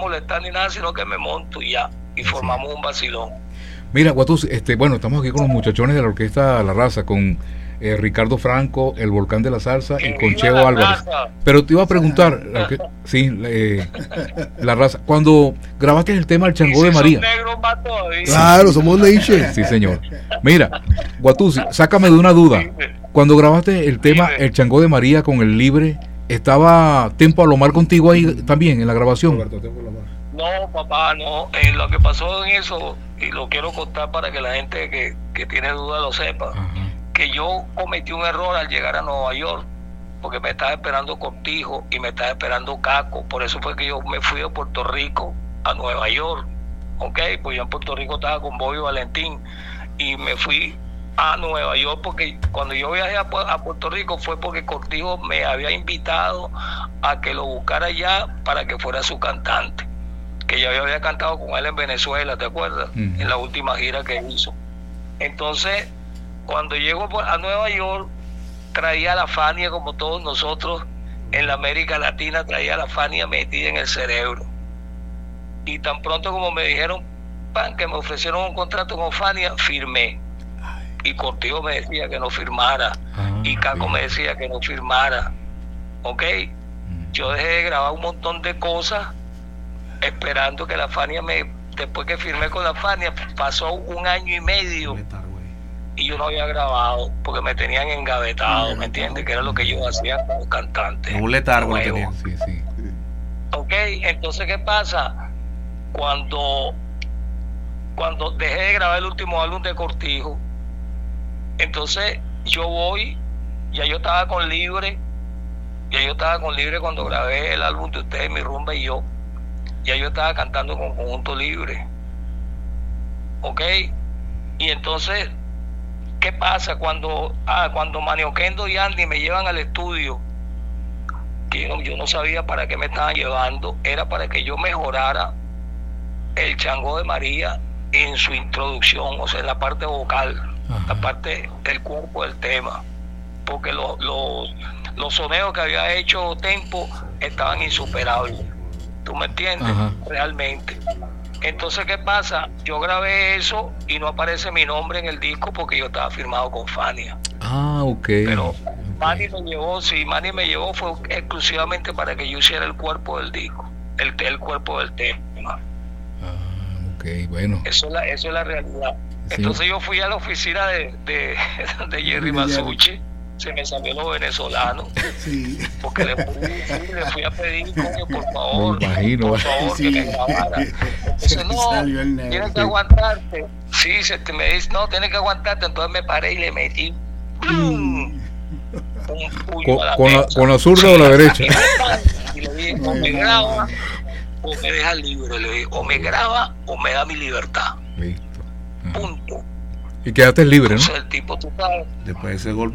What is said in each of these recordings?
molestar ni nada, sino que me monto y ya, y formamos un vacilón. Mira, Guatuzzi, bueno, estamos aquí con los muchachones de la orquesta La Raza, con Ricardo Franco, el Volcán de la Salsa y con Cheo Álvarez. Pero te iba a preguntar, La Raza, cuando grabaste el tema El Changó de María. Claro, somos leiche. Sí, señor. Mira, Guatuzzi, sácame de una duda. Cuando grabaste el tema El Changó de María con el Libre, ¿estaba Tempo Alomar contigo ahí también en la grabación? No, papá, no. Lo que pasó en eso, y lo quiero contar para que la gente que tiene duda lo sepa, que yo cometí un error al llegar a Nueva York, porque me estaba esperando Cortijo y me estaba esperando Caco. Por eso fue que yo me fui de Puerto Rico a Nueva York, ¿ok? Pues yo en Puerto Rico estaba con Bobby Valentín y me fui a Nueva York porque cuando yo viajé a Puerto Rico fue porque Cortijo me había invitado a que lo buscara allá para que fuera su cantante, que yo había cantado con él en Venezuela, ¿te acuerdas? En la última gira que hizo. Entonces, cuando llego a Nueva York, traía la Fania, como todos nosotros en la América Latina, traía la Fania metida en el cerebro. Y tan pronto como me dijeron, que me ofrecieron un contrato con Fania, firmé. Y Cortijo me decía que no firmara, y Caco me decía que no firmara, ¿ok? Yo dejé de grabar un montón de cosas esperando que la Fania después que firmé con la Fania, pasó 1 año y medio y yo no había grabado porque me tenían engavetado, ¿me entiendes? Que era lo que yo hacía como cantante. Un letargo lo tenían. Sí. Ok, entonces ¿qué pasa? Cuando dejé de grabar el último álbum de Cortijo, entonces yo voy, ya yo estaba con Libre cuando grabé el álbum de ustedes, Mi Rumba y Yo. Ya yo estaba cantando con Conjunto Libre, ¿ok? Y entonces, ¿qué pasa? Cuando Manio Kendo y Andy me llevan al estudio, que yo no sabía para qué me estaban llevando, era para que yo mejorara el Changó de María en su introducción, o sea, en la parte vocal, la parte del cuerpo del tema, porque los soneos que había hecho Tempo estaban insuperables. ¿Tú me entiendes? Realmente. Entonces, ¿qué pasa? Yo grabé eso y no aparece mi nombre en el disco porque yo estaba firmado con Fania. Ok. Pero Manny me llevó fue exclusivamente para que yo hiciera el cuerpo del disco, el cuerpo del tema. Ok, bueno. Eso es la realidad. Sí. Entonces yo fui a la oficina de Jerry Masucci. Se me salió lo venezolano, porque le fui a pedir, coño, por favor, por favor, que me grabara. Entonces, no, tienes que aguantarte. Sí, me dice, no, tienes que aguantarte. Entonces me paré y le metí un puño a la mesa. ¿Con la zurda o la derecha? Y le dije, o me graba o me deja libre. Le dije, o me graba o me da mi libertad. Listo. Punto. Y quedaste libre, ¿no? Entonces, el tipo, tú sabes, después de ese golpe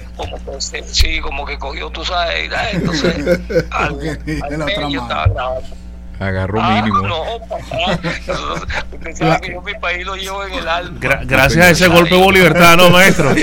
como que cogió, tú sabes, entonces al medio estaba grabando. Agarró mínimo. No, papá. Usted sabe que yo mi país lo llevo en el alma. Gracias a ese golpe hubo libertad, ¿no, maestro?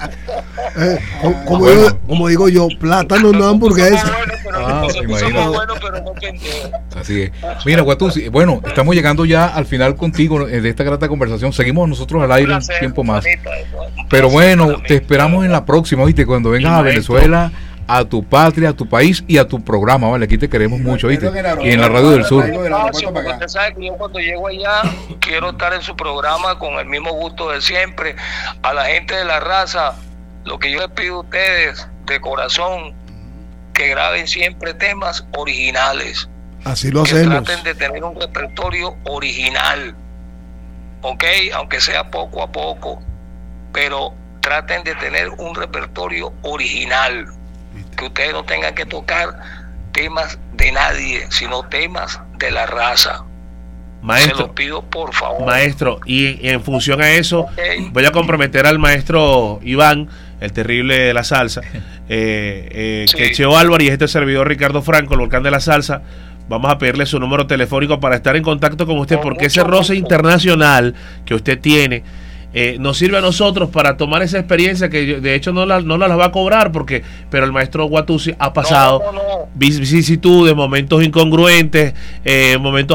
Como digo yo, plátano no hamburguesa. Bueno, pero no pendejo. Así es. Mira, Guatuzzi, bueno, estamos llegando ya al final contigo de esta grata conversación. Seguimos nosotros al aire un tiempo más. Pero bueno, te esperamos en la próxima, ¿viste? Cuando vengas a Venezuela, a tu patria, a tu país y a tu programa, ¿vale? Aquí te queremos mucho, ¿viste? Y en la Radio del Sur. Usted sabe que yo cuando llego allá quiero estar en su programa con el mismo gusto de siempre. A la gente de La Raza, lo que yo les pido a ustedes de corazón, que graben siempre temas originales. Así lo que hacemos. Traten de tener un repertorio original, ¿ok? Aunque sea poco a poco, pero traten de tener un repertorio original. Que ustedes no tengan que tocar temas de nadie, sino temas de La Raza. Maestro, se los pido por favor. Maestro, y en función a eso, voy a comprometer al maestro Iván, el terrible de la salsa, que Cheo Álvarez y este servidor Ricardo Franco, el volcán de la salsa, vamos a pedirle su número telefónico para estar en contacto con usted, porque ese roce internacional que usted tiene nos sirve a nosotros para tomar esa experiencia que de hecho no la va a cobrar, pero el maestro Guatuzzi ha pasado vicisitudes, momentos incongruentes, momentos